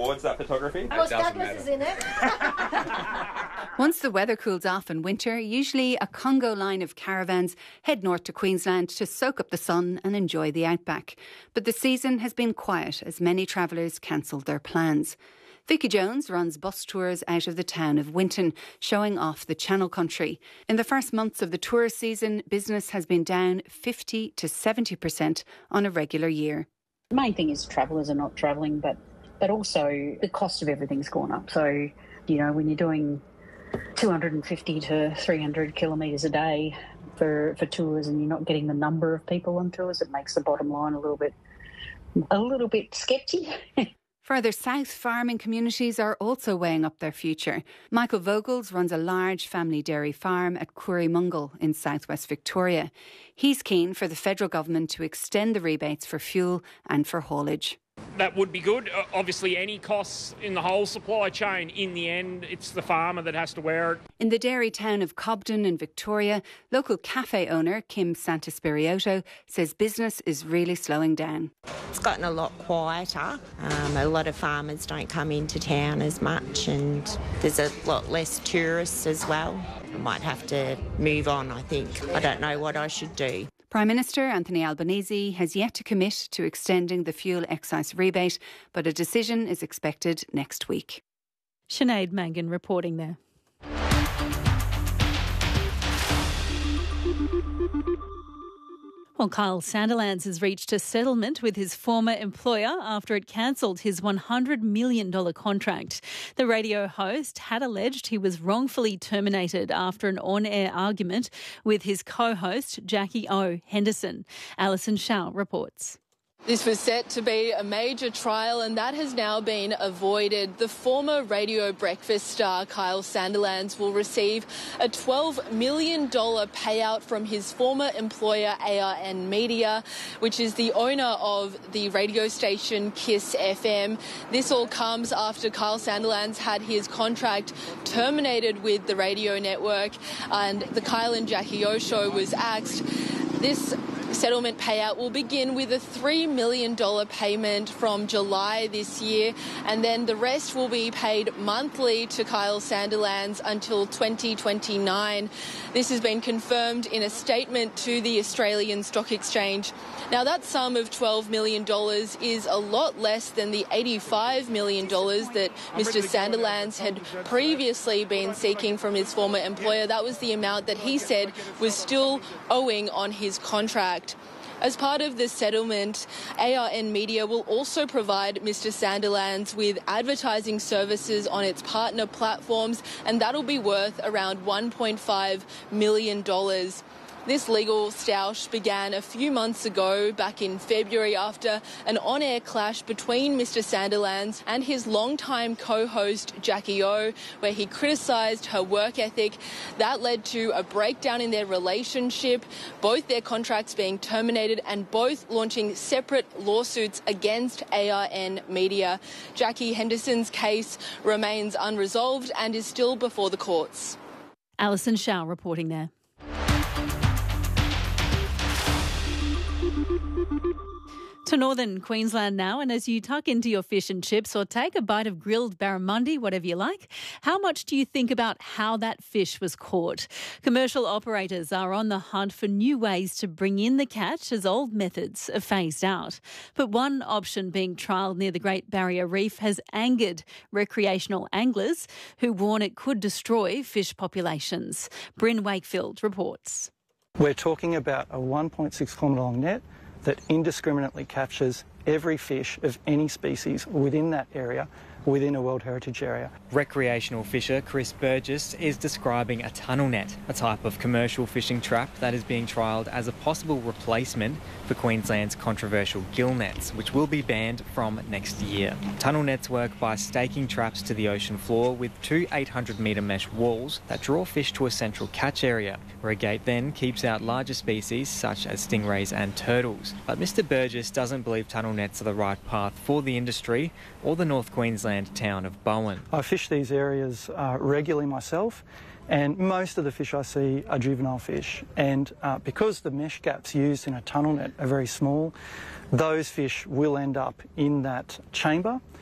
what's that photography? Well, Douglas is in it. Once the weather cools off in winter, usually a Congo line of caravans head north to Queensland to soak up the sun and enjoy the outback. But the season has been quiet as many travellers cancelled their plans. Vicky Jones runs bus tours out of the town of Winton, showing off the Channel Country. In the first months of the tourist season, business has been down 50 to 70% on a regular year. The main thing is travellers are not travelling, but also the cost of everything's gone up. So, when you're doing 250 to 300 kilometres a day for tours and you're not getting the number of people on tours, it makes the bottom line a little bit sketchy. Further south, farming communities are also weighing up their future. Michael Vogels runs a large family dairy farm at Currymungle in southwest Victoria. He's keen for the federal government to extend the rebates for fuel and for haulage. That would be good. Obviously, any costs in the whole supply chain, in the end, it's the farmer that has to wear it. In the dairy town of Cobden in Victoria, local cafe owner Kim Santaspirioto says business is really slowing down. It's gotten a lot quieter. A lot of farmers don't come into town as much and there's a lot less tourists as well. I might have to move on, I think. I don't know what I should do. Prime Minister Anthony Albanese has yet to commit to extending the fuel excise rebate, but a decision is expected next week. Sinead Mangan reporting there. Well, Kyle Sandilands has reached a settlement with his former employer after it cancelled his $100 million contract. The radio host had alleged he was wrongfully terminated after an on-air argument with his co-host, Jackie O. Henderson. Alison Shaw reports. This was set to be a major trial and that has now been avoided. The former radio breakfast star Kyle Sandilands will receive a $12 million payout from his former employer ARN Media, which is the owner of the radio station Kiss FM. This all comes after Kyle Sandilands had his contract terminated with the radio network and the Kyle and Jackie O show was axed. This settlement payout will begin with a $3 million payment from July this year, and then the rest will be paid monthly to Kyle Sandilands until 2029. This has been confirmed in a statement to the Australian Stock Exchange. Now, that sum of $12 million is a lot less than the $85 million that Mr. Sandilands had previously been seeking from his former employer. That was the amount that he said was still owing on his contract. As part of the settlement, ARN Media will also provide Mr. Sandilands with advertising services on its partner platforms, and that'll be worth around $1.5 million. This legal stoush began a few months ago, back in February, after an on-air clash between Mr. Sandilands and his longtime co-host Jackie O, where he criticised her work ethic. That led to a breakdown in their relationship, both their contracts being terminated and both launching separate lawsuits against ARN Media. Jackie Henderson's case remains unresolved and is still before the courts. Alison Shaw reporting there. To northern Queensland now, and as you tuck into your fish and chips or take a bite of grilled barramundi, whatever you like, how much do you think about how that fish was caught? Commercial operators are on the hunt for new ways to bring in the catch as old methods are phased out. But one option being trialled near the Great Barrier Reef has angered recreational anglers who warn it could destroy fish populations. Bryn Wakefield reports. We're talking about a 1.6 kilometre long net that indiscriminately captures every fish of any species within that area, within a World Heritage Area. Recreational fisher Chris Burgess is describing a tunnel net, a type of commercial fishing trap that is being trialled as a possible replacement for Queensland's controversial gill nets, which will be banned from next year. Tunnel nets work by staking traps to the ocean floor with two 800-metre mesh walls that draw fish to a central catch area, where a gate then keeps out larger species such as stingrays and turtles. But Mr Burgess doesn't believe tunnel nets are the right path for the industry or the North Queensland town of Bowen. I fish these areas regularly myself, and most of the fish I see are juvenile fish. And because the mesh gaps used in a tunnel net are very small, those fish will end up in that chamber